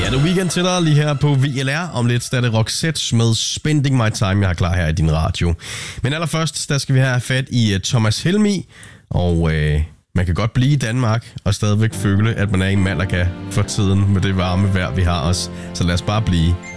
Ja, det er weekend til dig lige her på VLR. Om lidt er det Roxette med Spending My Time, jeg har klar her i din radio. Men allerførst, der skal vi have fat i Thomas Helmig. Og man kan godt blive i Danmark og stadigvæk føle, at man er i Malaga for tiden med det varme vejr, vi har os. Så lad os bare blive.